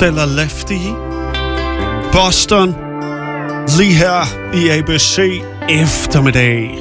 eller Lefty. Boston. Lige her i ABC eftermiddag.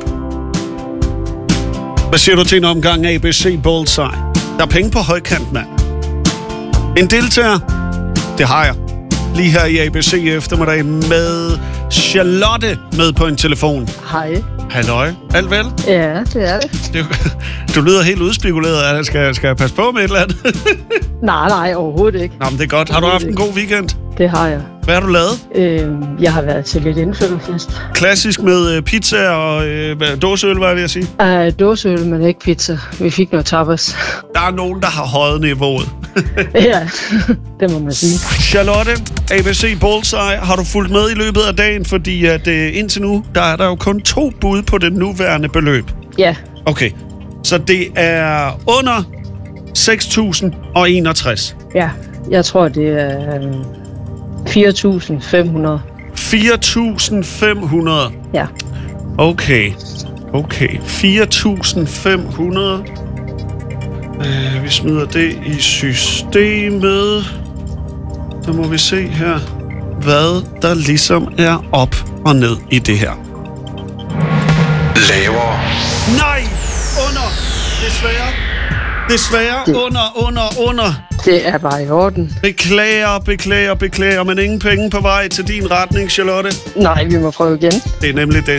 Hvad siger du til en omgang ABC Bullseye? Der er penge på højkant, mand. En deltager? Det har jeg. Lige her i ABC eftermiddag med Charlotte med på en telefon. Hej. Halløj. Alt vel? Ja, det er det. Du lyder helt udspekuleret. Skal jeg passe på med et eller andet? Nej, overhovedet ikke. Nå, men det er godt. Har du haft en god weekend? Det har jeg. Hvad har du lavet? Jeg har været til lidt indfødderfest. Klassisk med pizza og dåseøl, hvad vil jeg sige? Dåseøl, men ikke pizza. Vi fik noget tapas. Der er nogen, der har højet niveauet. Ja, det må man sige. Charlotte, ABC Bullseye, har du fulgt med i løbet af dagen? Fordi at indtil nu, der er der jo kun 2 bud på det nuværende beløb. Ja. Okay, så det er under 6.061. Ja, jeg tror, det er 4.500. 4.500? Ja. Okay. 4.500. Vi smider det i systemet. Så må vi se her, hvad der ligesom er op og ned i det her. Lavere. Nej! Under! Desværre. Under. Det er bare i orden. Beklager, men ingen penge på vej til din retning, Charlotte. Nej, vi må prøve igen. Det er nemlig det.